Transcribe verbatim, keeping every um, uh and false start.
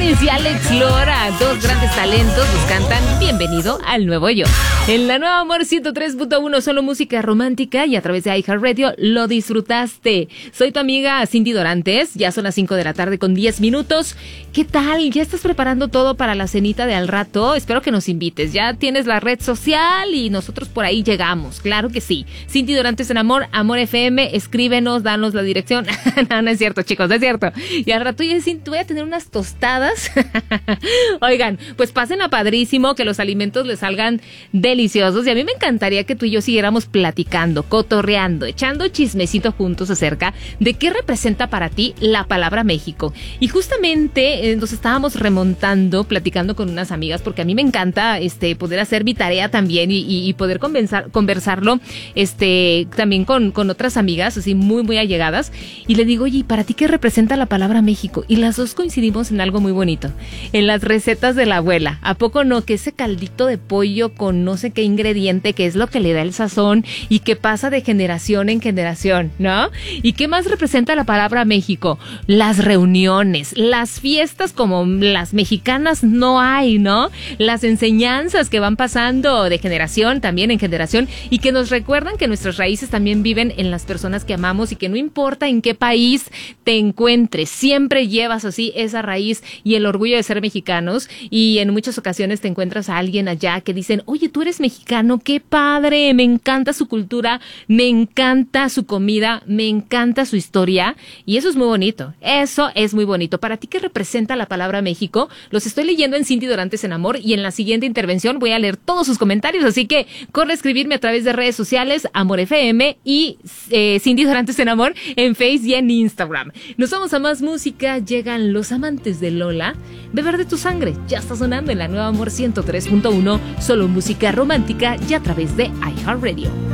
Dorantes y Alex Lora, dos grandes talentos, nos cantan Bienvenido al Nuevo Yo. En la Nueva Amor ciento tres punto uno, solo música romántica, y a través de iHeartRadio lo disfrutaste. Soy tu amiga Cindy Dorantes, ya son las cinco de la tarde con diez minutos. ¿Qué tal? ¿Ya estás preparando todo para la cenita de al rato? Espero que nos invites. Ya tienes la red social y nosotros por ahí llegamos. Claro que sí. Cindy Dorantes en Amor, Amor F M, escríbenos, danos la dirección. No, no es cierto, chicos, no es cierto. Y al rato yo voy a tener unas tostadas. Oigan, pues pasen a padrísimo, que los alimentos les salgan deliciosos. Y a mí me encantaría que tú y yo siguiéramos platicando, cotorreando, echando chismecito juntos acerca de qué representa para ti la palabra México. Y justamente eh, nos estábamos remontando, platicando con unas amigas, porque a mí me encanta este poder hacer mi tarea también y, y, y poder conversar, conversarlo este también con, con otras amigas, así muy, muy allegadas. Y le digo, oye, ¿para ti qué representa la palabra México? Y las dos coincidimos en algo muy bonito, en las recetas de la abuela. ¿A poco no? Que ese caldito de pollo con no sé qué ingrediente, que es lo que le da el sazón y que pasa de generación en generación, ¿no? ¿Y qué más representa la palabra México? Las reuniones, las fiestas como las mexicanas no hay, ¿no? Las enseñanzas que van pasando de generación también en generación y que nos recuerdan que nuestras raíces también viven en las personas que amamos y que no importa en qué país te encuentres, siempre llevas así esa raíz y el orgullo de ser mexicanos, y en muchas ocasiones te encuentras a alguien allá que dicen, oye, tú eres mexicano, qué padre, me encanta su cultura, me encanta su comida, me encanta su historia, y eso es muy bonito, eso es muy bonito. ¿Para ti qué representa la palabra México? Los estoy leyendo en Cindy Dorantes en Amor, y en la siguiente intervención voy a leer todos sus comentarios, así que corre a escribirme a través de redes sociales, Amor F M y eh, Cindy Dorantes en Amor en Facebook y en Instagram. Nos vamos a más música, llegan Los Amantes de Lola, Beber de tu Sangre, ya está sonando en la Nueva Amor ciento tres punto uno, solo música romántica y a través de iHeartRadio.